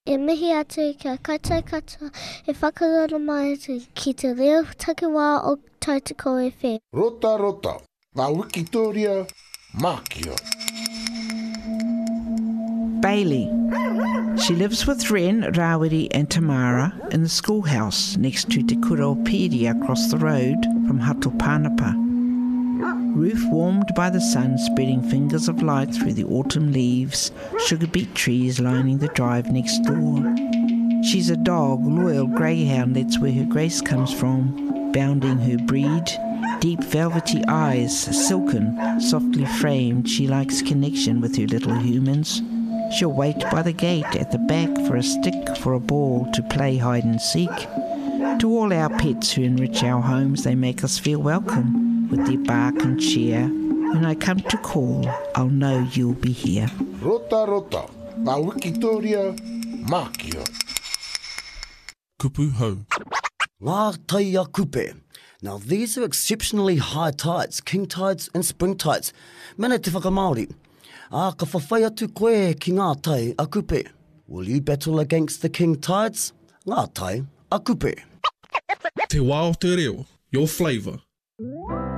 E mihi atu kia kata e whakarara mai atu ki te reo takiwā o Tautoko FM. Rota rota, ngā Wikitoria Mākio. Bailey. She lives with Ren, Rawiri and Tamara in the schoolhouse next to Te Kuropedia across the road from Hatopanapa. Roof warmed by the sun spreading fingers of light through the autumn leaves, sugar beet trees lining the drive next door. She's a dog, loyal greyhound, that's where her grace comes from, bounding her breed. Deep velvety eyes, silken, softly framed, she likes connection with her little humans. She'll wait by the gate at the back for a stick, for a ball to play hide and seek. To all our pets who enrich our homes, they make us feel welcome with their bark and cheer. When I come to call, I'll know you'll be here. Rota rota, ngā Wikitoria Mākio. Kupu hau. Ngā taia kupe. Now these are exceptionally high tides, king tides and spring tides. Mene te whakamaori. Ka whawhai atu koe ki ngā tai a kupe. Will you battle against the king tides? Ngā tai a kupe. Te wā o te reo, your flavour.